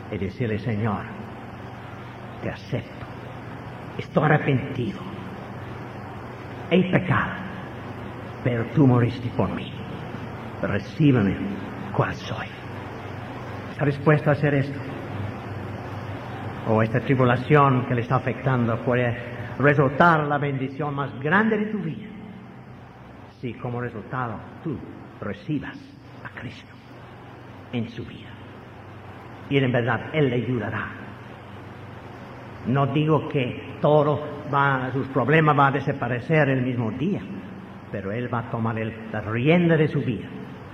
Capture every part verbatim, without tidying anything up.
y decirle: Señor, te acepto, estoy arrepentido, he pecado, pero tú moriste por mí, recíbeme cual soy. ¿Está dispuesto a hacer esto? O esta tribulación que le está afectando puede resultar la bendición más grande de tu vida, si como resultado tú recibas a Cristo en su vida. Y en verdad Él le ayudará. No digo que todo va, sus problemas van a desaparecer el mismo día, pero Él va a tomar el, la rienda de su vida.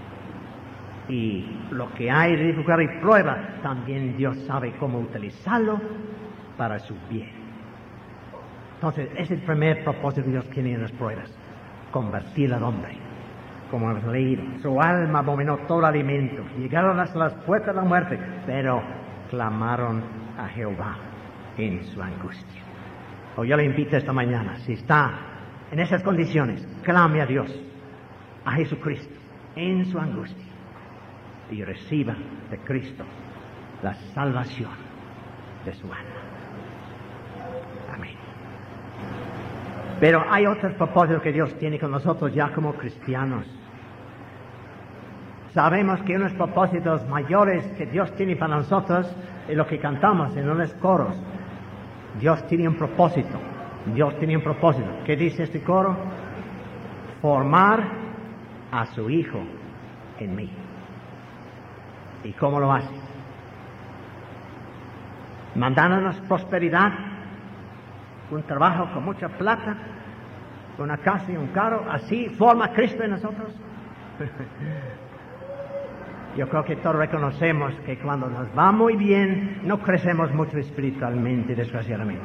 Y lo que hay de dificultad y prueba, también Dios sabe cómo utilizarlo para su bien. Entonces, es el primer propósito que Dios tiene en las pruebas: convertir al hombre. Como hemos leído, su alma abominó todo alimento, llegaron hasta las puertas de la muerte, pero clamaron a Jehová en su angustia. O yo le invito esta mañana, si está en esas condiciones, clame a Dios, a Jesucristo, en su angustia, y reciba de Cristo la salvación de su alma. Amén. Pero hay otros propósitos que Dios tiene con nosotros ya como cristianos. Sabemos que unos propósitos mayores que Dios tiene para nosotros es lo que cantamos en unos coros. Dios tiene un propósito. Dios tiene un propósito. ¿Qué dice este coro? Formar a su Hijo en mí. ¿Y cómo lo hace? Mandándonos prosperidad, un trabajo con mucha plata, una casa y un carro. ¿Así forma Cristo en nosotros? Yo creo que todos reconocemos que cuando nos va muy bien, no crecemos mucho espiritualmente, desgraciadamente.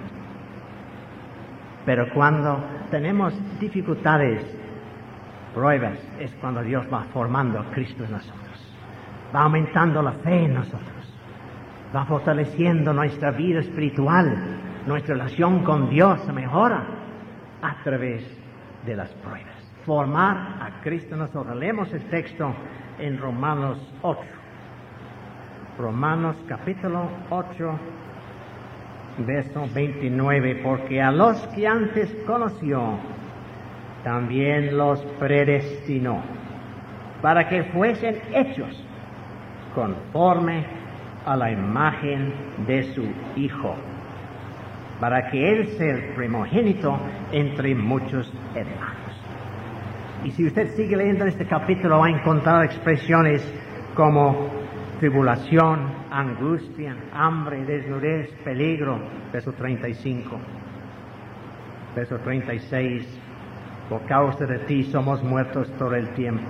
Pero cuando tenemos dificultades, pruebas, es cuando Dios va formando a Cristo en nosotros. Va aumentando la fe en nosotros. Va fortaleciendo nuestra vida espiritual. Nuestra relación con Dios se mejora a través de las pruebas. Formar a Cristo en nosotros. Leemos el texto en Romanos ocho. Romanos capítulo ocho, verso veintinueve. Porque a los que antes conoció, también los predestinó, para que fuesen hechos conforme a la imagen de su Hijo, para que Él sea el primogénito entre muchos hermanos. Y si usted sigue leyendo este capítulo, va a encontrar expresiones como tribulación, angustia, hambre, desnudez, peligro. Verso treinta y cinco. Verso treinta y seis. Por causa de ti somos muertos todo el tiempo.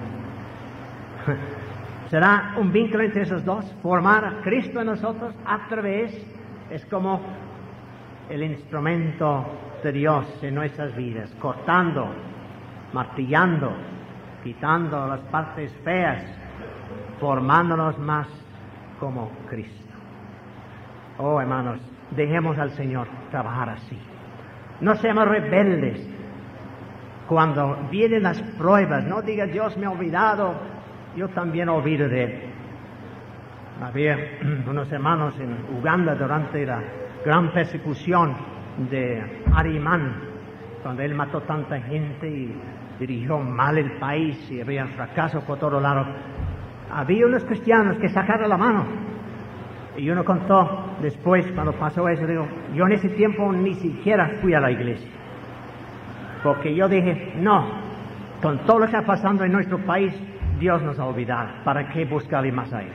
¿Será un vínculo entre esos dos? Formar a Cristo en nosotros a través, es como el instrumento de Dios en nuestras vidas, cortando, martillando, quitando las partes feas, formándonos más como Cristo. Oh, hermanos, dejemos al Señor trabajar así. No seamos rebeldes. Cuando vienen las pruebas, no diga: Dios me ha olvidado, yo también olvido de Él. Había unos hermanos en Uganda durante la gran persecución de Arimán, cuando él mató tanta gente y dirigió mal el país y había fracaso por todos lados. Había unos cristianos que sacaron la mano. Y uno contó después, cuando pasó eso, digo: yo en ese tiempo ni siquiera fui a la iglesia. Porque yo dije: no, con todo lo que está pasando en nuestro país, Dios nos ha olvidado. ¿Para qué buscarle más a Él?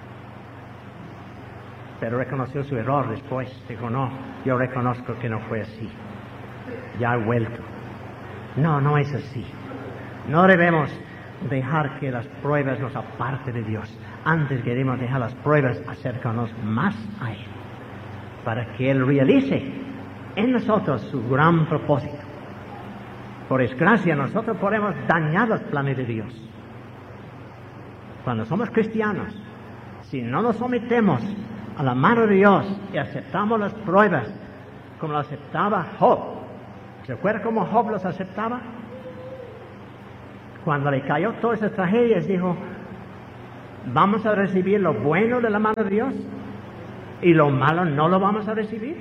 Pero reconoció su error después. Dijo: no, yo reconozco que no fue así. Ya he vuelto. No, no es así. No debemos dejar que las pruebas nos aparten de Dios. Antes queremos dejar las pruebas acercarnos más a Él, para que Él realice en nosotros su gran propósito. Por desgracia, nosotros podemos dañar los planes de Dios. Cuando somos cristianos, si no nos sometemos a la mano de Dios y aceptamos las pruebas como lo aceptaba Job. ¿Se acuerda cómo Job los aceptaba? Cuando le cayó todas esas tragedias, dijo: ¿vamos a recibir lo bueno de la mano de Dios y lo malo no lo vamos a recibir.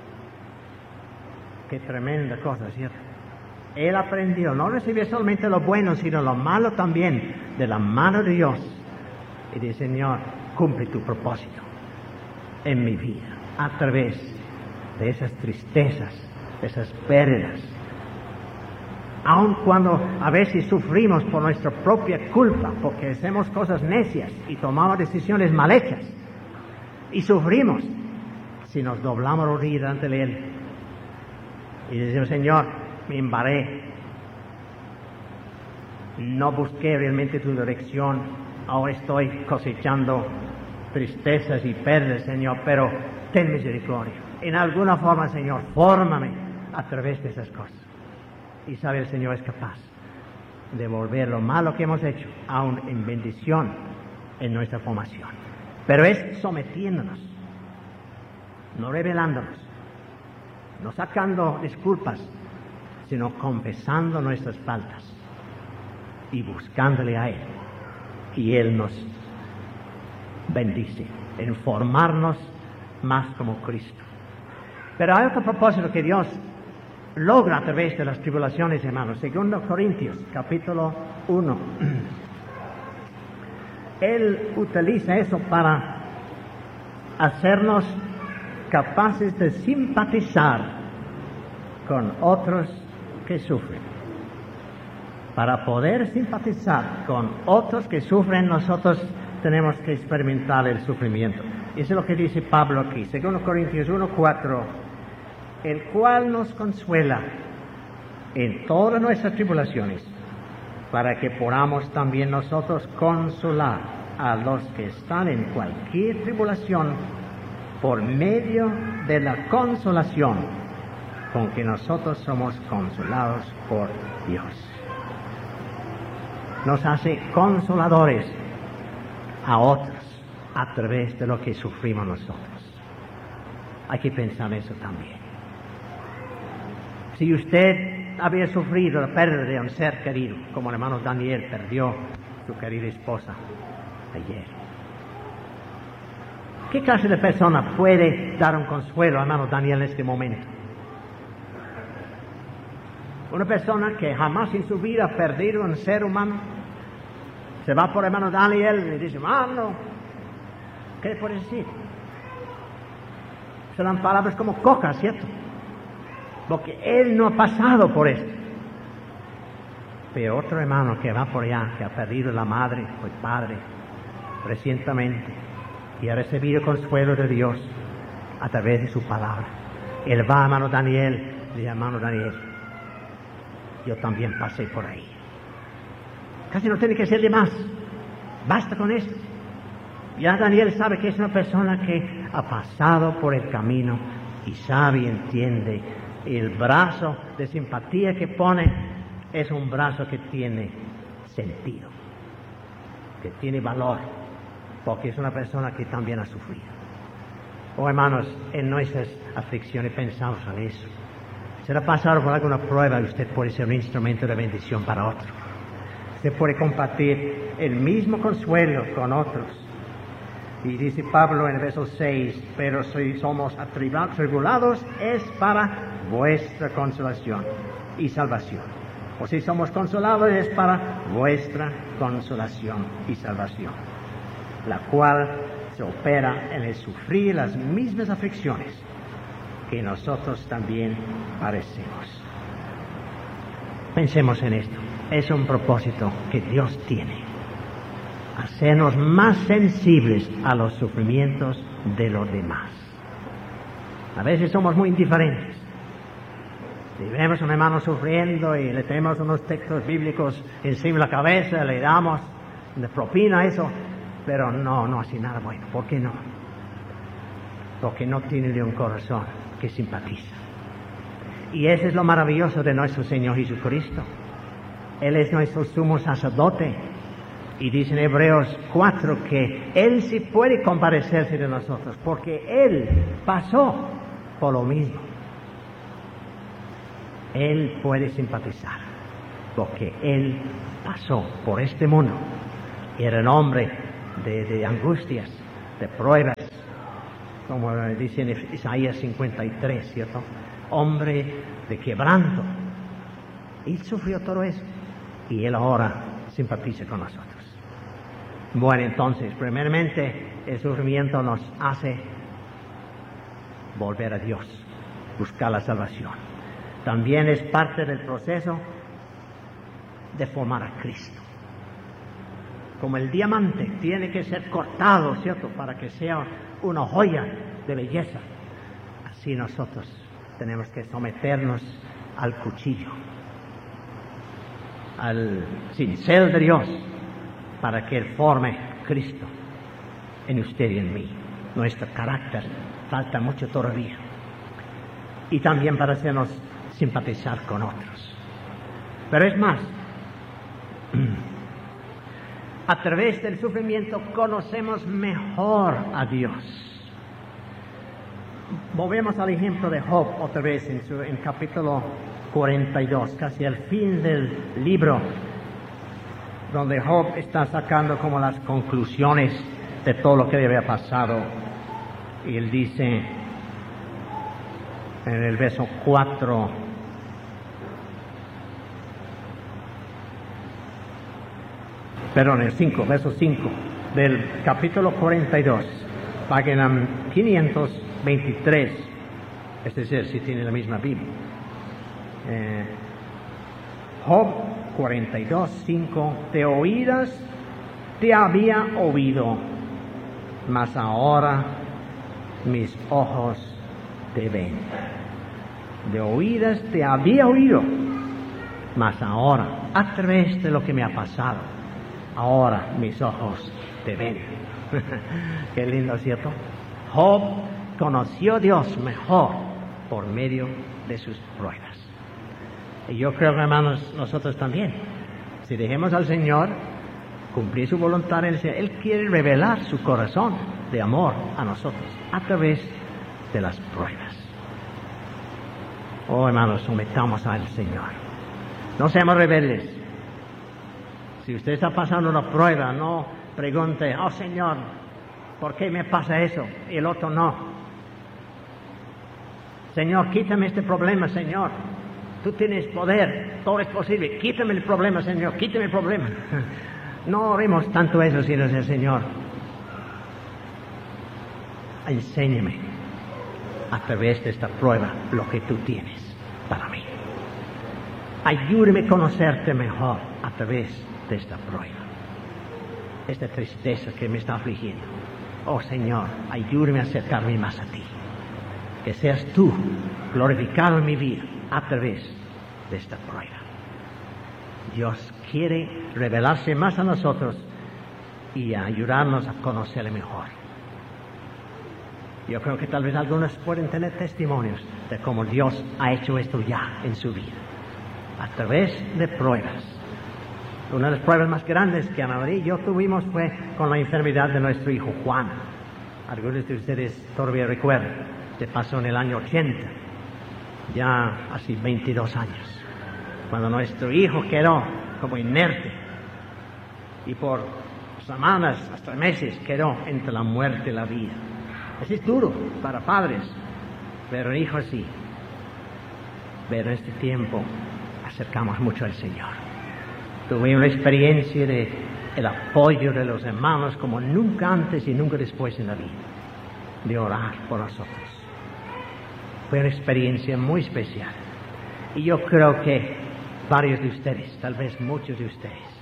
Qué tremenda cosa, ¿cierto? Él aprendió no recibir solamente lo bueno, sino lo malo también, de la mano de Dios. Y dice, Señor, cumple tu propósito en mi vida, a través de esas tristezas, de esas pérdidas. Aun cuando a veces sufrimos por nuestra propia culpa, porque hacemos cosas necias y tomamos decisiones mal hechas, y sufrimos, si nos doblamos rodillas ante Él y decimos, Señor, me embarré, no busqué realmente tu dirección, ahora estoy cosechando tristezas y pérdidas, Señor, pero ten misericordia. En alguna forma, Señor, fórmame a través de esas cosas. Y sabe, el Señor es capaz de volver lo malo que hemos hecho aún en bendición en nuestra formación. Pero es sometiéndonos, no rebelándonos, no sacando disculpas, sino confesando nuestras faltas y buscándole a Él. Y Él nos bendice en formarnos más como Cristo. Pero hay otro propósito que Dios logra a través de las tribulaciones, hermanos. Segundo Corintios, capítulo uno. Él utiliza eso para hacernos capaces de simpatizar con otros que sufren. Para poder simpatizar con otros que sufren, nosotros tenemos que experimentar el sufrimiento. Y eso es lo que dice Pablo aquí, segundo Corintios uno, cuatro, el cual nos consuela en todas nuestras tribulaciones, para que podamos también nosotros consolar a los que están en cualquier tribulación por medio de la consolación con que nosotros somos consolados por Dios. Nos hace consoladores a otros a través de lo que sufrimos nosotros. Hay que pensar en eso también. Si usted había sufrido la pérdida de un ser querido, como el hermano Daniel perdió su querida esposa ayer, ¿qué clase de persona puede dar un consuelo al hermano Daniel en este momento? Una persona que jamás en su vida ha perdido un ser humano, se va por el hermano Daniel y dice, hermano, ¿qué le puede decir? Serán palabras como coca, ¿cierto? Porque él no ha pasado por esto. Pero otro hermano que va por allá, que ha perdido la madre o el padre recientemente y ha recibido consuelo de Dios a través de su palabra. Él va a hermano Daniel y dice, hermano Daniel, yo también pasé por ahí. Casi no tiene que ser de más. Basta con esto. Ya Daniel sabe que es una persona que ha pasado por el camino y sabe y entiende. El brazo de simpatía que pone es un brazo que tiene sentido, que tiene valor, porque es una persona que también ha sufrido. Oh, hermanos, en nuestras aflicciones pensamos en eso. Será pasar por alguna prueba y usted puede ser un instrumento de bendición para otro. Usted puede compartir el mismo consuelo con otros. Y dice Pablo en el verso seis, pero si somos atribulados es para vuestra consolación y salvación. O si somos consolados es para vuestra consolación y salvación, la cual se opera en el sufrir las mismas aflicciones que nosotros también padecemos. Pensemos en esto. Es un propósito que Dios tiene. Hacernos más sensibles a los sufrimientos de los demás. A veces somos muy indiferentes. Si vemos a un hermano sufriendo y le tenemos unos textos bíblicos encima de la cabeza, le damos de propina eso, pero no, no hace nada bueno. ¿Por qué no? Porque no tiene de un corazón que simpatiza. Y eso es lo maravilloso de nuestro Señor Jesucristo. Él es nuestro sumo sacerdote. Y dice en Hebreos cuatro que Él sí puede compadecerse de nosotros, porque Él pasó por lo mismo. Él puede simpatizar, porque Él pasó por este mundo. Era un hombre de, de angustias, de pruebas, como dice en Isaías cincuenta y tres, ¿cierto? Hombre de quebranto. Él sufrió todo eso y Él ahora simpatiza con nosotros. Bueno, entonces, primeramente, el sufrimiento nos hace volver a Dios, buscar la salvación. También es parte del proceso de formar a Cristo. Como el diamante tiene que ser cortado, ¿cierto?, para que sea una joya de belleza. Así nosotros tenemos que someternos al cuchillo, al cincel de Dios, para que Él forme Cristo en usted y en mí. Nuestro carácter falta mucho todavía. Y también para hacernos simpatizar con otros. Pero es más, a través del sufrimiento conocemos mejor a Dios. Volvemos al ejemplo de Job otra vez en, su, en capítulo cuarenta y dos, casi al fin del libro, donde Job está sacando como las conclusiones de todo lo que le había pasado. Y él dice en el verso cuatro, perdón, el cinco, verso cinco del capítulo cuarenta y dos, página quinientos veintitrés, es decir, si tiene la misma Biblia. Eh, Job cuarenta y dos, cinco, de oídas te había oído, mas ahora mis ojos te ven. De oídas te había oído, mas ahora, a través de lo que me ha pasado, ahora mis ojos te ven. Qué lindo, ¿cierto? Job conoció a Dios mejor por medio de sus pruebas. Y yo creo, hermanos, nosotros también, si dejemos al Señor cumplir su voluntad, Él, Él quiere revelar su corazón de amor a nosotros a través de las pruebas. Oh, hermanos, sometamos al Señor. No seamos rebeldes. Si usted está pasando una prueba, no pregunte, oh Señor, ¿por qué me pasa eso? Y el otro no. Señor, quítame este problema, Señor. Tú tienes poder, todo es posible. Quítame el problema, Señor, quítame el problema. No oremos tanto eso, sino el Señor, enséñame a través de esta prueba lo que tú tienes para mí. Ayúdame a conocerte mejor a través de esta prueba, esta tristeza que me está afligiendo. Oh Señor, ayúdame a acercarme más a ti. Que seas tú glorificado en mi vida a través de esta prueba. Dios quiere revelarse más a nosotros y ayudarnos a conocerle mejor. Yo creo que tal vez algunos pueden tener testimonios de cómo Dios ha hecho esto ya en su vida, a través de pruebas. Una de las pruebas más grandes que Ana María y yo tuvimos fue con la enfermedad de nuestro hijo Juan. Algunos de ustedes todavía recuerdan, se pasó en el año ochenta, ya hace veintidós años, cuando nuestro hijo quedó como inerte y por semanas hasta meses quedó entre la muerte y la vida. Eso es duro para padres, pero hijos sí. Pero en este tiempo acercamos mucho al Señor. Tuve una experiencia de el apoyo de los hermanos como nunca antes y nunca después en la vida, de orar por nosotros. Fue una experiencia muy especial. Y yo creo que varios de ustedes, tal vez muchos de ustedes,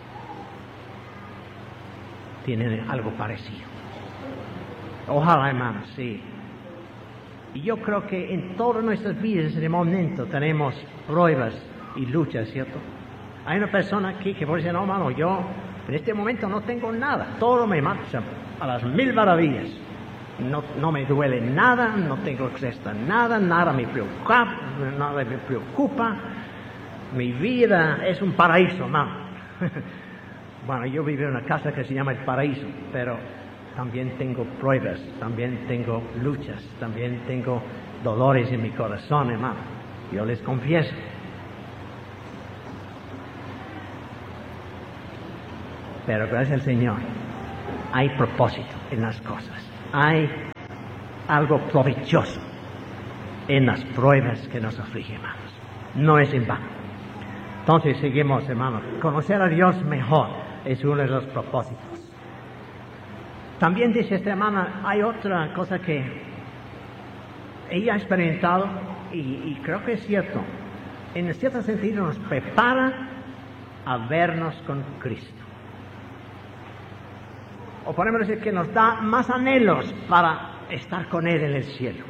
tienen algo parecido. Ojalá, hermanos, sí. Y yo creo que en todas nuestras vidas, en el momento, tenemos pruebas y luchas, ¿cierto? Hay una persona aquí que puede decir, no, hermano, yo en este momento no tengo nada. Todo me marcha a las mil maravillas. No, no me duele nada, no tengo acceso a nada, nada me preocupa, nada me preocupa. Mi vida es un paraíso, hermano. Bueno, yo vivo en una casa que se llama el paraíso, pero también tengo pruebas, también tengo luchas, también tengo dolores en mi corazón, hermano. Yo les confieso. Pero gracias al Señor, hay propósito en las cosas. Hay algo provechoso en las pruebas que nos afligen, hermanos. No es en vano. Entonces seguimos, hermanos. Conocer a Dios mejor es uno de los propósitos. También dice esta hermana, hay otra cosa que ella ha experimentado y, y creo que es cierto. En cierto sentido nos prepara a vernos con Cristo. O podemos decir que nos da más anhelos para estar con Él en el cielo.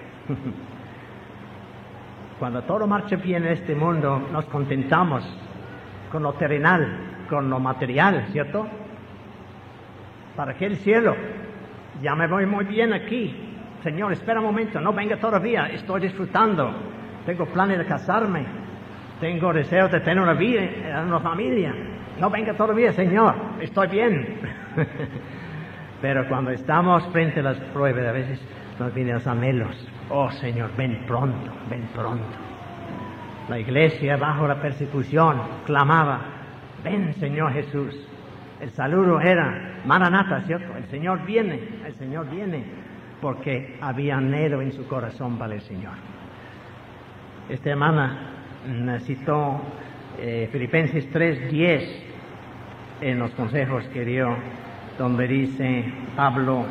Cuando todo marcha bien en este mundo, nos contentamos con lo terrenal, con lo material, ¿cierto? ¿Para qué el cielo? Ya me voy muy bien aquí. Señor, espera un momento, no venga todavía, estoy disfrutando. Tengo planes de casarme, tengo deseos de tener una vida, una familia. No venga todavía, Señor, estoy bien. Pero cuando estamos frente a las pruebas, a veces nos vienen los anhelos. Oh, Señor, ven pronto, ven pronto. La iglesia, bajo la persecución, clamaba, ven, Señor Jesús. El saludo era, Maranatha, ¿cierto? El Señor viene, el Señor viene, porque había anhelo en su corazón para el Señor. Esta hermana citó eh, Filipenses tres diez en los consejos que dio, donde dice Pablo,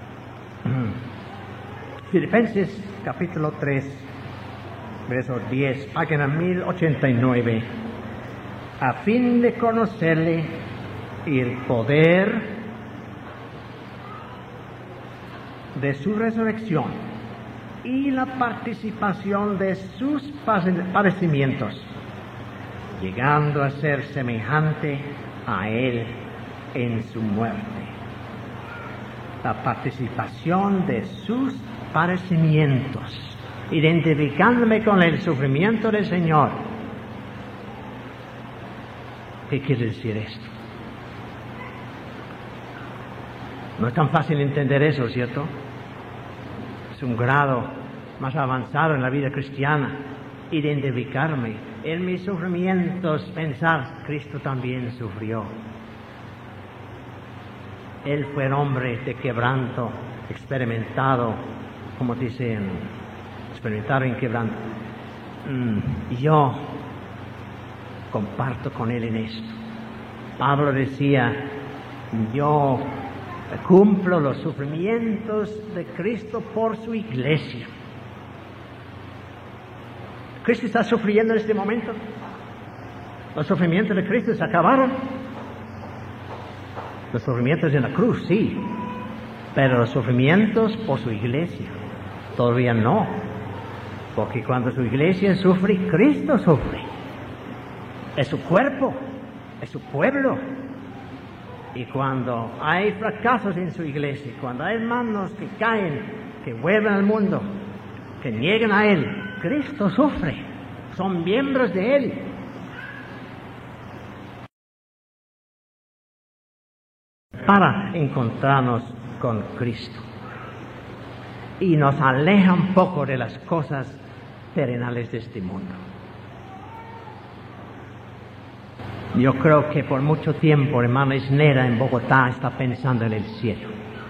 Filipenses capítulo tres, verso diez, página mil ochenta y nueve, a fin de conocerle y el poder de su resurrección y la participación de sus padecimientos, llegando a ser semejante a Él en su muerte. La participación de sus padecimientos, identificándome con el sufrimiento del Señor. ¿Qué quiere decir esto? No es tan fácil entender eso, ¿cierto? Es un grado más avanzado en la vida cristiana, identificarme en mis sufrimientos, pensar, Cristo también sufrió. Él fue el hombre de quebranto, experimentado, como dicen, experimentado en quebranto. Mm, yo comparto con Él en esto. Pablo decía, yo cumplo los sufrimientos de Cristo por su iglesia. ¿Cristo está sufriendo en este momento? ¿Los sufrimientos de Cristo se acabaron? Los sufrimientos en la cruz, sí, pero los sufrimientos por su iglesia, todavía no, porque cuando su iglesia sufre, Cristo sufre. Es su cuerpo, es su pueblo. Y cuando hay fracasos en su iglesia, cuando hay hermanos que caen, que vuelven al mundo, que niegan a Él, Cristo sufre, son miembros de Él. Para encontrarnos con Cristo. Y nos aleja un poco de las cosas terrenales de este mundo. Yo creo que por mucho tiempo, hermana Isnera en Bogotá está pensando en el cielo.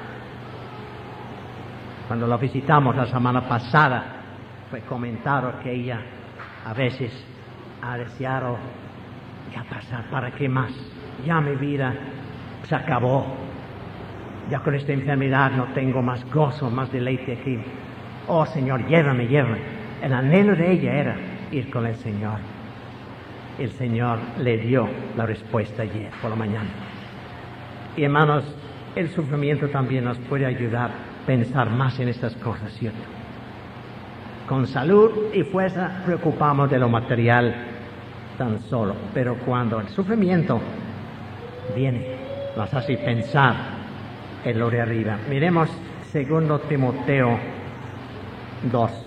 Cuando la visitamos la semana pasada, fue comentado que ella a veces ha deseado ya pasar, ¿para qué más? Ya mi vida se acabó. Ya con esta enfermedad no tengo más gozo, más deleite aquí. Oh Señor, llévame, llévame. El anhelo de ella era ir con el Señor. El Señor le dio la respuesta ayer por la mañana. Y hermanos, el sufrimiento también nos puede ayudar a pensar más en estas cosas, ¿cierto? Con salud y fuerza preocupamos de lo material tan solo, pero cuando el sufrimiento viene, nos hace pensar en lo de arriba. Miremos segundo Timoteo dos.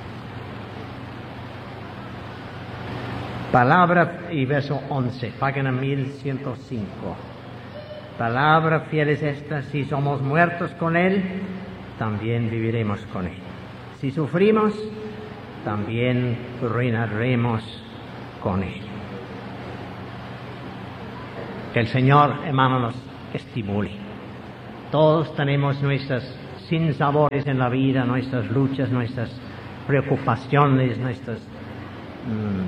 Palabra y verso once, página mil ciento cinco. Palabra fiel es esta: si somos muertos con Él, también viviremos con Él. Si sufrimos, también reinaremos con Él. Que el Señor, hermano, nos estimule. Todos tenemos nuestras sinsabores en la vida, nuestras luchas, nuestras preocupaciones, nuestras, mmm,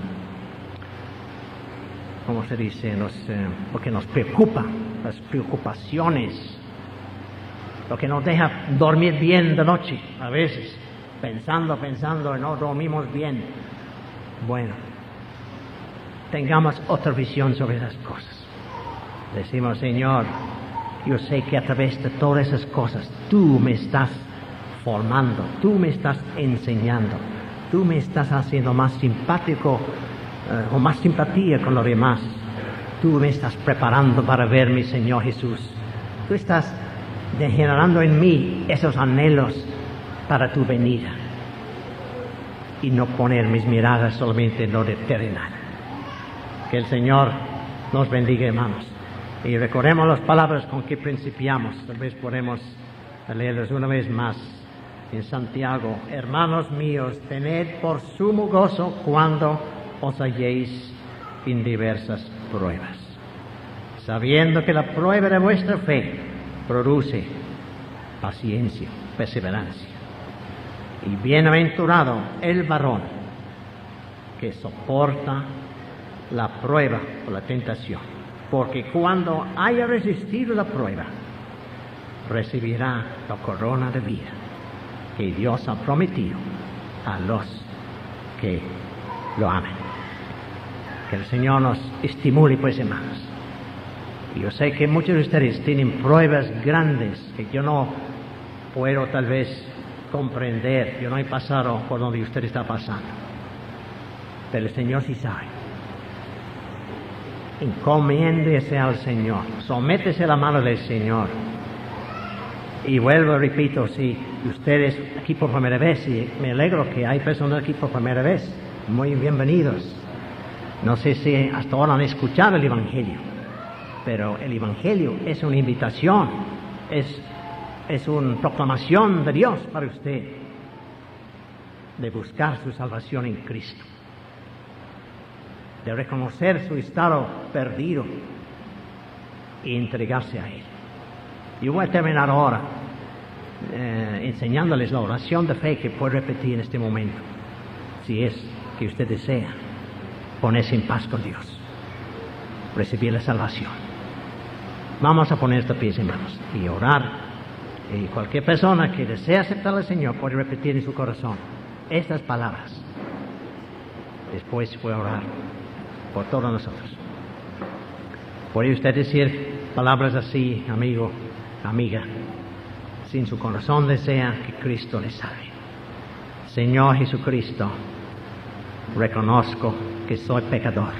¿cómo se dice? Los, eh, lo que nos preocupa, las preocupaciones, lo que nos deja dormir bien de noche, a veces, pensando, pensando, y no dormimos bien. Bueno, tengamos otra visión sobre esas cosas. Decimos, Señor, yo sé que a través de todas esas cosas tú me estás formando, tú me estás enseñando, tú me estás haciendo más simpático uh, o más simpatía con los demás. Tú me estás preparando para ver mi Señor Jesús. Tú estás generando en mí esos anhelos para tu venida y no poner mis miradas solamente en lo de terrenal. Que el Señor nos bendiga, hermanos. Y recordemos las palabras con que principiamos. Tal vez podemos leerlas una vez más en Santiago. Hermanos míos, tened por sumo gozo cuando os halléis en diversas pruebas, sabiendo que la prueba de vuestra fe produce paciencia, perseverancia. Y bienaventurado el varón que soporta la prueba o la tentación, porque cuando haya resistido la prueba, recibirá la corona de vida que Dios ha prometido a los que lo aman. Que el Señor nos estimule, pues, hermanos. Y yo sé que muchos de ustedes tienen pruebas grandes que yo no puedo tal vez comprender. Yo no he pasado por donde usted está pasando, pero el Señor sí sabe. Encomiéndese al Señor, sométese a la mano del Señor. Y vuelvo, repito, si ustedes aquí por primera vez, y me alegro que hay personas aquí por primera vez, muy bienvenidos. No sé si hasta ahora han escuchado el Evangelio, pero el Evangelio es una invitación, es, es una proclamación de Dios para usted, de buscar su salvación en Cristo, de reconocer su estado perdido y entregarse a Él. Yo voy a terminar ahora eh, enseñándoles la oración de fe que puede repetir en este momento, si es que usted desea ponerse en paz con Dios, recibir la salvación. Vamos a poner de pies, hermanos, y orar. Y cualquier persona que desea aceptar al Señor puede repetir en su corazón estas palabras. Después voy a orar por todos nosotros. ¿Puede usted decir palabras así, amigo, amiga, si en su corazón desea que Cristo le salve? Señor Jesucristo, reconozco que soy pecador.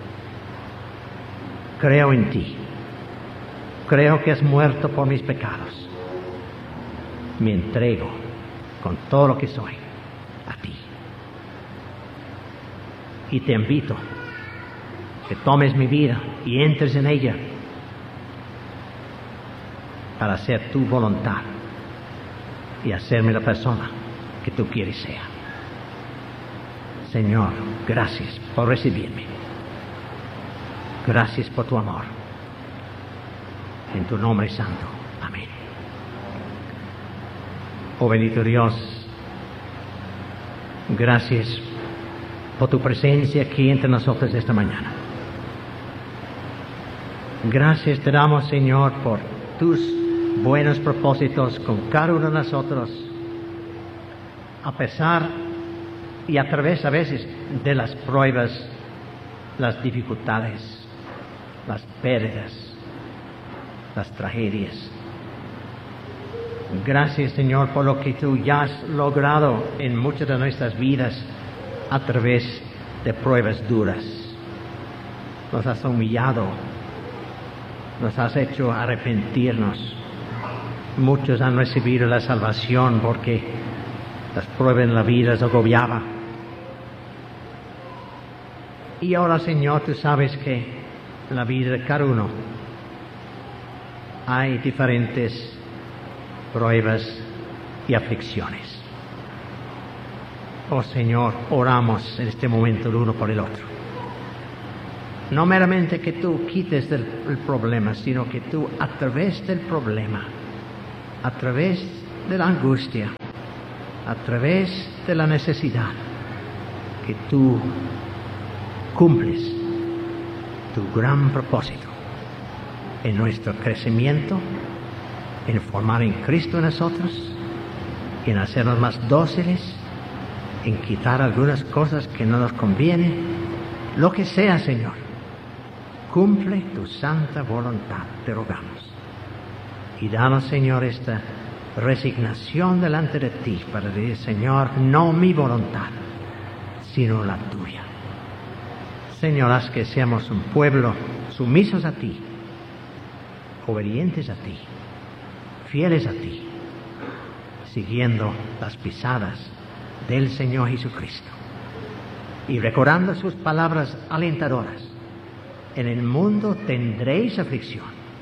Creo en ti. Creo que has muerto por mis pecados. Me entrego con todo lo que soy a ti. Y te invito que tomes mi vida y entres en ella para hacer tu voluntad y hacerme la persona que tú quieres ser. Señor, gracias por recibirme. Gracias por tu amor. En tu nombre santo. Amén. Oh bendito Dios, gracias por tu presencia aquí entre nosotros esta mañana. Gracias te damos, Señor, por tus buenos propósitos con cada uno de nosotros, a pesar y a través a veces de las pruebas, las dificultades, las pérdidas, las tragedias. Gracias, Señor, por lo que tú ya has logrado en muchas de nuestras vidas a través de pruebas duras. Nos has humillado, nos has hecho arrepentirnos. Muchos han recibido la salvación porque las pruebas en la vida les agobiaban. Y ahora, Señor, tú sabes que en la vida de cada uno hay diferentes pruebas y aflicciones. Oh Señor, oramos en este momento el uno por el otro. No meramente que tú quites el, el problema, sino que tú a través del problema, a través de la angustia, a través de la necesidad, que tú cumples tu gran propósito en nuestro crecimiento, en formar en Cristo en nosotros, en hacernos más dóciles, en quitar algunas cosas que no nos convienen, lo que sea, Señor. Cumple tu santa voluntad, te rogamos. Y danos, Señor, esta resignación delante de ti para decir, Señor, no mi voluntad, sino la tuya. Señor, haz que seamos un pueblo sumisos a ti, obedientes a ti, fieles a ti, siguiendo las pisadas del Señor Jesucristo y recordando sus palabras alentadoras. En el mundo tendréis aflicción,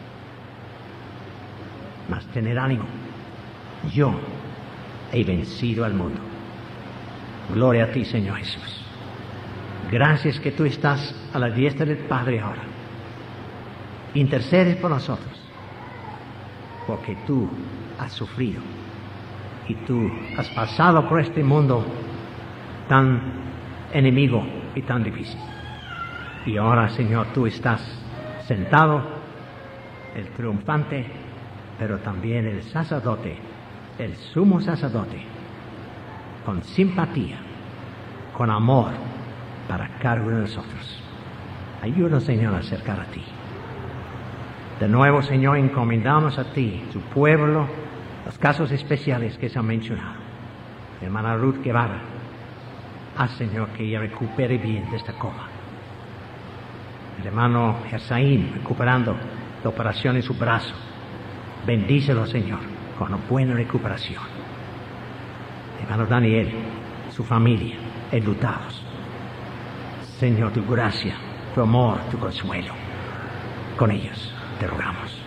mas tened ánimo, yo he vencido al mundo. Gloria a ti, Señor Jesús. Gracias que tú estás a la diestra del Padre ahora. Intercedes por nosotros, porque tú has sufrido y tú has pasado por este mundo tan enemigo y tan difícil. Y ahora, Señor, tú estás sentado, el triunfante, pero también el sacerdote, el sumo sacerdote, con simpatía, con amor para cada uno de nosotros. Ayúdanos, Señor, a acercar a ti. De nuevo, Señor, encomendamos a ti, tu pueblo, los casos especiales que se han mencionado. Hermana Ruth Guevara, haz, Señor, que ella recupere bien de esta coma. El hermano Gersaín, recuperando la operación en su brazo. Bendícelo, Señor, con una buena recuperación. El hermano Daniel, su familia, enlutados. Señor, tu gracia, tu amor, tu consuelo, con ellos te rogamos.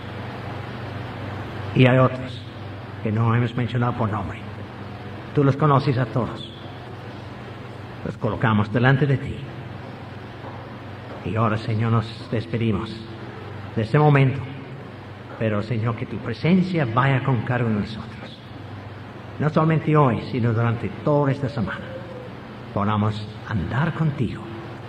Y hay otros que no hemos mencionado por nombre. Tú los conoces a todos. Los colocamos delante de ti. Y ahora, Señor, nos despedimos de este momento. Pero, Señor, que tu presencia vaya con cada uno de nosotros. No solamente hoy, sino durante toda esta semana. Podamos andar contigo.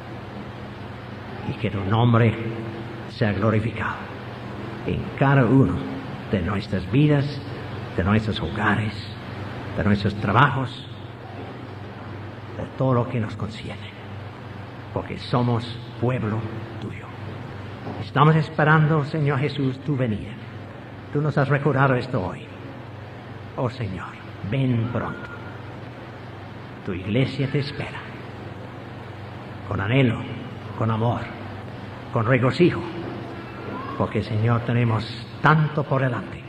Y que tu nombre sea glorificado en cada uno de nuestras vidas, de nuestros hogares, de nuestros trabajos, de todo lo que nos concierne, porque somos pueblo tuyo. Estamos esperando, Señor Jesús, tu venida. Tú nos has recordado esto hoy. Oh Señor, ven pronto. Tu iglesia te espera, con anhelo, con amor, con regocijo, porque, Señor, tenemos tanto por delante.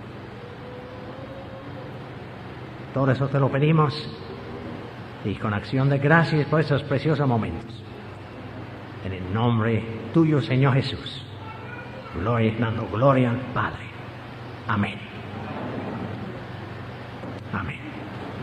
Todo eso te lo pedimos y con acción de gracias por esos preciosos momentos. En el nombre tuyo, Señor Jesús. Gloria, dando gloria al Padre. Amén. Amén.